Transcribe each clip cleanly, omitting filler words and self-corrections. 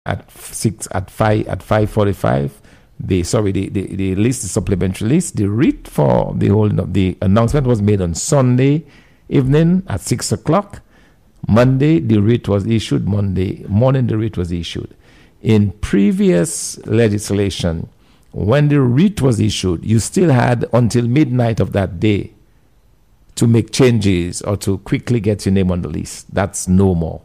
at 5:45. The list, the supplementary list, the writ for the announcement was made on Sunday evening at 6 o'clock. Monday, the writ was issued. Monday morning, the writ was issued. In previous legislation, when the writ was issued, you still had until midnight of that day to make changes or to quickly get your name on the list. That's no more.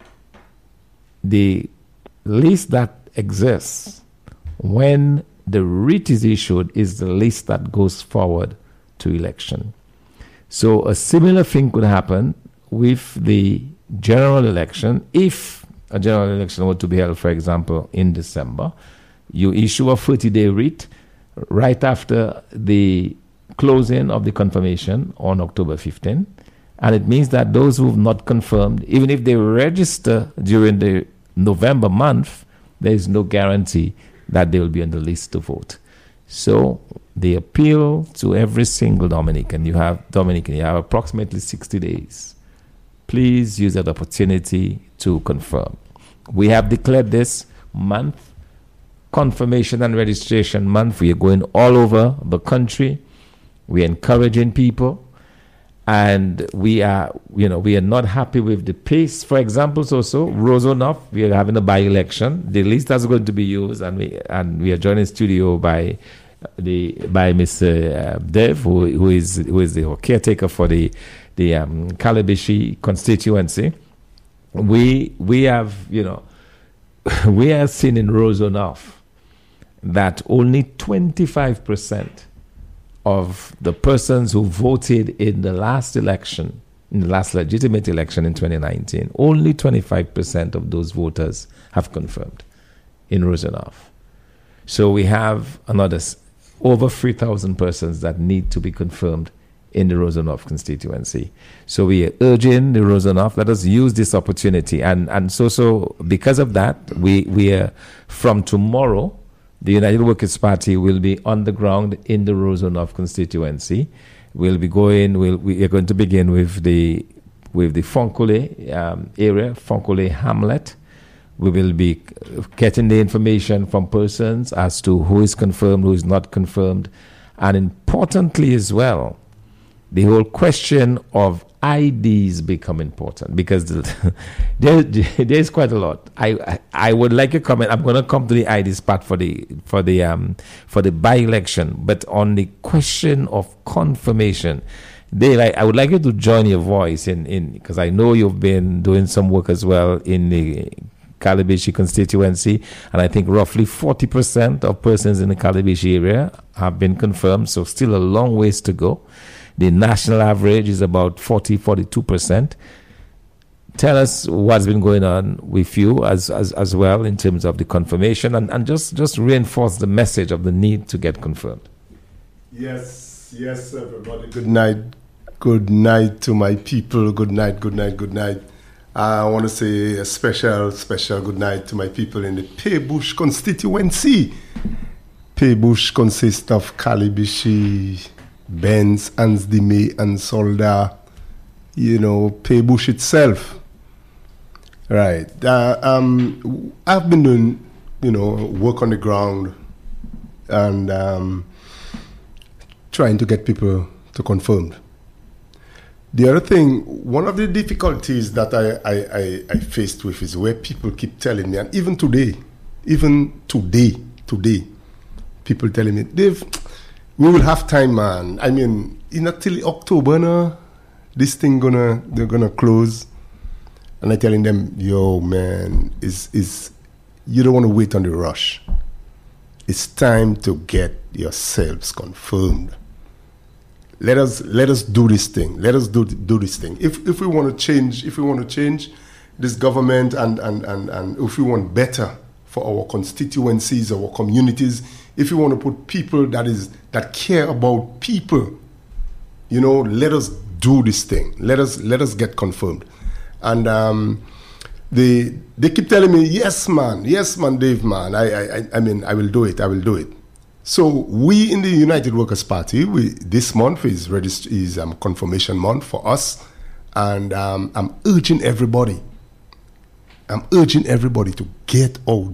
The list that exists when the writ is issued is the list that goes forward to election. So a similar thing could happen with the general election. If a general election were to be held, for example, in December, you issue a 30-day writ right after the closing of the confirmation on October 15, and it means that those who have not confirmed, even if they register during the November month, there is no guarantee that they will be on the list to vote. So the appeal to every single Dominican, you have approximately 60 days. Please use that opportunity to confirm. We have declared this month Confirmation and Registration Month. We are going all over the country. We're encouraging people, and we are not happy with the pace. For example, Roseau-North, we are having a by-election. The list that's going to be used, and we are joined in studio by Mr. Dev, who is the caretaker for the Calabishi constituency. We have we are seeing in Roseau-North that only 25% of the persons who voted in the last election, in the last legitimate election in 2019, only 25% of those voters have confirmed in Roseau-North. So we have another over 3,000 persons that need to be confirmed in the Roseau-North constituency. So we are urging the Roseau-North, let us use this opportunity. And so because of that, we are, from tomorrow, the United Workers' Party will be on the ground in the Roseau-North constituency. We are going to begin with the Fonkole area, Fonkole Hamlet. We will be getting the information from persons as to who is confirmed, who is not confirmed, and importantly as well, the whole question of IDs become important, because there's quite a lot. I would like a comment. I'm going to come to the IDs part for the by-election, but on the question of confirmation, I would like you to join your voice in because I know you've been doing some work as well in the Calabishi constituency, and I think roughly 40% of persons in the Calabishi area have been confirmed. So still a long ways to go. The national average is about 42%. Tell us what's been going on with you as well in terms of the confirmation, and just reinforce the message of the need to get confirmed. Yes, everybody. Good night to my people. Good night. I want to say a special good night to my people in the Paybush constituency. Paybush consists of Calabishi, Benz, Ansdime, and Solda, Paybush itself. Right. I've been doing, work on the ground and trying to get people to confirm. The other thing, one of the difficulties that I faced with is where people keep telling me, and even today, people telling me, Dave, we will have time, man. I mean, not till October, no? This thing they're gonna close. And I'm telling them, yo, man, is you don't want to wait on the rush. It's time to get yourselves confirmed. Let us do this thing. Let us do this thing. If we want to change this government and if we want better for our constituencies, our communities, if you want to put people that care about people, let us do this thing. Let us get confirmed. And they keep telling me, yes, man, Dave, man. I mean, I will do it. So we in the United Workers' Party, this month is confirmation month for us, and I'm urging everybody I'm urging everybody to get out